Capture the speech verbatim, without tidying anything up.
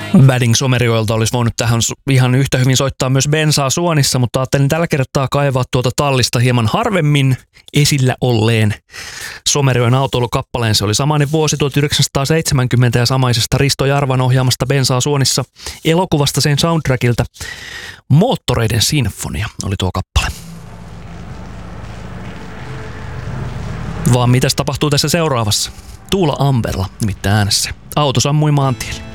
Wedding Somerjoelta olisi voinut tähän ihan yhtä hyvin soittaa myös Bensaa Suonissa, mutta ajattelin tällä kertaa kaivaa tuota tallista hieman harvemmin esillä olleen Somerjoen autoilukappaleen. Se oli samainen vuosi tuhatyhdeksänsataaseitsemänkymmentä ja samaisesta Risto Jarvan ohjaamasta Bensaa Suonissa elokuvasta sen soundtrackilta. Moottoreiden sinfonia oli tuo kappale. Vaan mitäs tapahtuu tässä seuraavassa? Tuula Amberla nimittäin äänessä. Auto sammui maantielle.